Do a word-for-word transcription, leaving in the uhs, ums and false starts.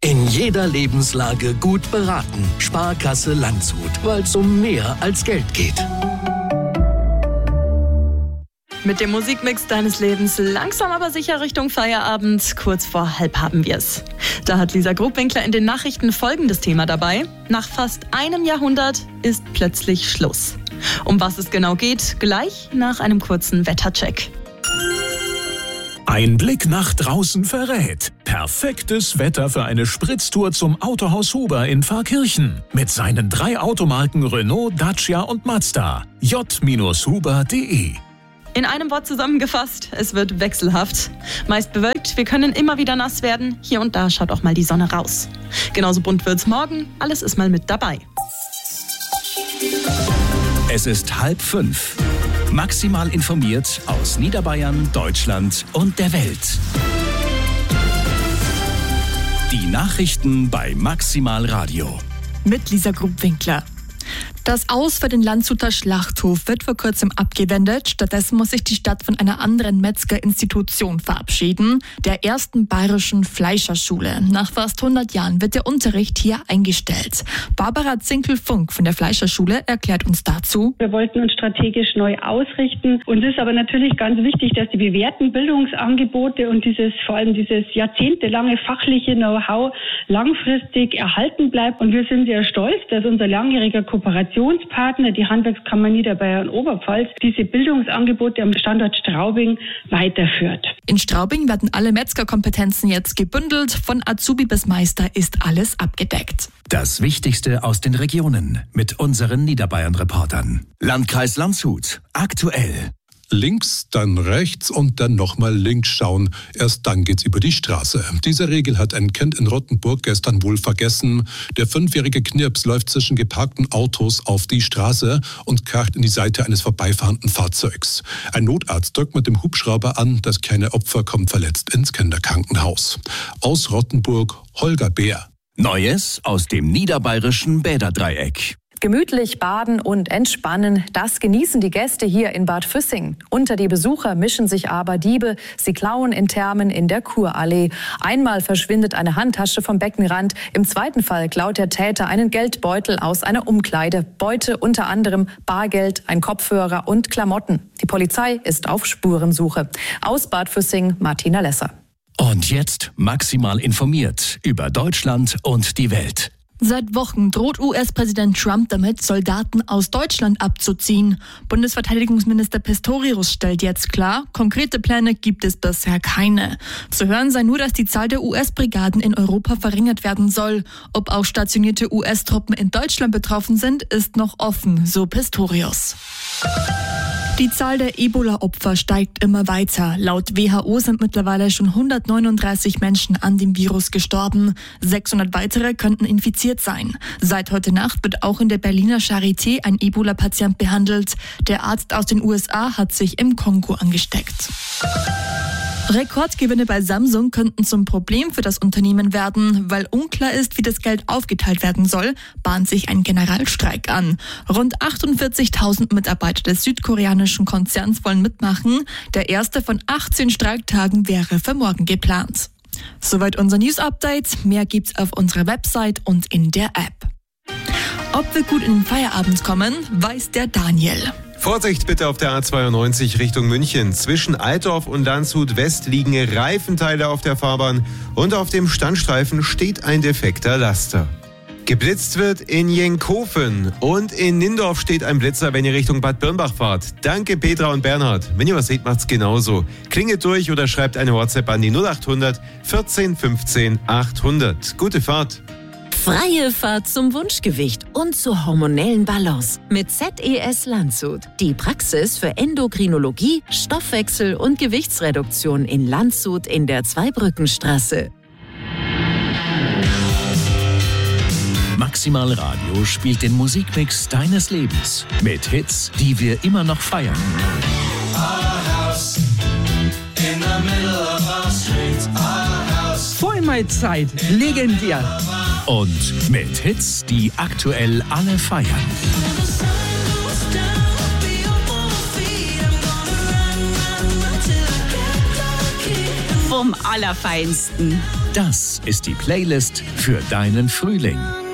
In jeder Lebenslage gut beraten. Sparkasse Landshut, weil es um mehr als Geld geht. Mit dem Musikmix deines Lebens langsam aber sicher Richtung Feierabend. Kurz vor halb haben wir es. Da hat Lisa Grubwinkler in den Nachrichten folgendes Thema dabei. Nach fast einem Jahrhundert ist plötzlich Schluss. Um was es genau geht, gleich nach einem kurzen Wettercheck. Ein Blick nach draußen verrät. Perfektes Wetter für eine Spritztour zum Autohaus Huber in Pfarrkirchen. Mit seinen drei Automarken Renault, Dacia und Mazda. j Huber punkt de. In einem Wort zusammengefasst, es wird wechselhaft. Meist bewölkt, wir können immer wieder nass werden. Hier und da schaut auch mal die Sonne raus. Genauso bunt wird's morgen, alles ist mal mit dabei. Es ist halb fünf. Maximal informiert aus Niederbayern, Deutschland und der Welt. Die Nachrichten bei Maximal Radio. Mit Lisa Grubwinkler. Das Aus für den Landshuter Schlachthof wird vor kurzem abgewendet. Stattdessen muss sich die Stadt von einer anderen Metzgerinstitution verabschieden, der ersten bayerischen Fleischerschule. Nach fast hundert Jahren wird der Unterricht hier eingestellt. Barbara Zinkel-Funk von der Fleischerschule erklärt uns dazu. Wir wollten uns strategisch neu ausrichten. Und es ist aber natürlich ganz wichtig, dass die bewährten Bildungsangebote und dieses vor allem dieses jahrzehntelange fachliche Know-how langfristig erhalten bleibt. Und wir sind sehr stolz, dass unser langjähriger Kooperationspartner, die Handwerkskammer Niederbayern Oberpfalz, diese Bildungsangebote am Standort Straubing weiterführt. In Straubing werden alle Metzgerkompetenzen jetzt gebündelt. Von Azubi bis Meister ist alles abgedeckt. Das Wichtigste aus den Regionen mit unseren Niederbayern-Reportern. Landkreis Landshut. Aktuell. Links, dann rechts und dann nochmal links schauen. Erst dann geht's über die Straße. Diese Regel hat ein Kind in Rottenburg gestern wohl vergessen. Der fünfjährige Knirps läuft zwischen geparkten Autos auf die Straße und kracht in die Seite eines vorbeifahrenden Fahrzeugs. Ein Notarzt drückt mit dem Hubschrauber an. Das kleine Opfer kommt verletzt ins Kinderkrankenhaus. Aus Rottenburg, Holger Bär. Neues aus dem niederbayerischen Bäderdreieck. Gemütlich baden und entspannen, das genießen die Gäste hier in Bad Füssing. Unter die Besucher mischen sich aber Diebe. Sie klauen in Thermen in der Kurallee. Einmal verschwindet eine Handtasche vom Beckenrand. Im zweiten Fall klaut der Täter einen Geldbeutel aus einer Umkleide. Beute unter anderem Bargeld, ein Kopfhörer und Klamotten. Die Polizei ist auf Spurensuche. Aus Bad Füssing, Martina Lesser. Und jetzt maximal informiert über Deutschland und die Welt. Seit Wochen droht U S-Präsident Trump damit, Soldaten aus Deutschland abzuziehen. Bundesverteidigungsminister Pistorius stellt jetzt klar, konkrete Pläne gibt es bisher keine. Zu hören sei nur, dass die Zahl der U S-Brigaden in Europa verringert werden soll. Ob auch stationierte U S-Truppen in Deutschland betroffen sind, ist noch offen, so Pistorius. Die Zahl der Ebola-Opfer steigt immer weiter. Laut W H O sind mittlerweile schon hundertneununddreißig Menschen an dem Virus gestorben. sechshundert weitere könnten infiziert sein. Seit heute Nacht wird auch in der Berliner Charité ein Ebola-Patient behandelt. Der Arzt aus den U S A hat sich im Kongo angesteckt. Rekordgewinne bei Samsung könnten zum Problem für das Unternehmen werden. Weil unklar ist, wie das Geld aufgeteilt werden soll, bahnt sich ein Generalstreik an. Rund achtundvierzigtausend Mitarbeiter des südkoreanischen Konzerns wollen mitmachen. Der erste von achtzehn Streiktagen wäre für morgen geplant. Soweit unser News-Update. Mehr gibt's auf unserer Website und in der App. Ob wir gut in den Feierabend kommen, weiß der Daniel. Vorsicht bitte auf der A zweiundneunzig Richtung München. Zwischen Altdorf und Landshut West liegen Reifenteile auf der Fahrbahn und auf dem Standstreifen steht ein defekter Laster. Geblitzt wird in Jenkhofen und in Nindorf steht ein Blitzer, wenn ihr Richtung Bad Birnbach fahrt. Danke Petra und Bernhard. Wenn ihr was seht, macht's genauso. Klingelt durch oder schreibt eine WhatsApp an die null achthundert vierzehn fünfzehn achthundert. Gute Fahrt. Freie Fahrt zum Wunschgewicht und zur hormonellen Balance mit Z E S Landshut. Die Praxis für Endokrinologie, Stoffwechsel und Gewichtsreduktion in Landshut in der Zweibrückenstraße. Maximal Radio spielt den Musikmix deines Lebens mit Hits, die wir immer noch feiern. Vor meiner Zeit, legendär. Und mit Hits, die aktuell alle feiern. Vom Allerfeinsten. Das ist die Playlist für deinen Frühling.